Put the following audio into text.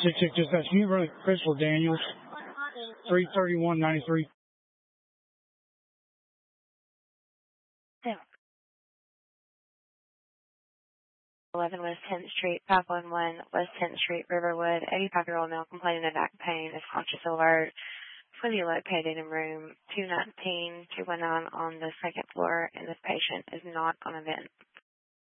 6 dispatch. Can you run Crystal Daniels? 33193. 11 West 10th Street, 511 West 10th Street, Riverwood. 85-year-old male complaining of back pain is conscious alert. Fully located in room 219, 219 on the second floor, and this patient is not on a vent.